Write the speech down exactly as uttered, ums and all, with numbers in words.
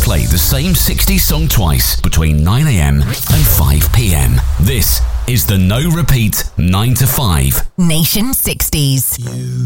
play the same sixties song twice between nine a.m. and five p.m. This is the No Repeat nine to five. Nation sixties. You